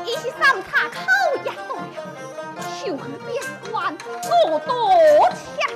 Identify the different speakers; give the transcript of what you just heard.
Speaker 1: 一起上茶口也多了，秋日边关我多强。